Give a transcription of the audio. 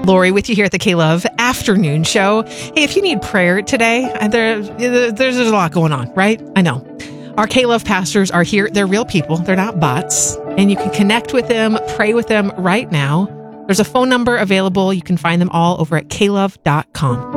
Lori with you here at the K-Love Afternoon Show. Hey, if you need prayer today, there's a lot going on, right? I know. Our K-Love pastors are here. They're real people. They're not bots. And you can connect with them, pray with them right now. There's a phone number available. You can find them all over at klove.com.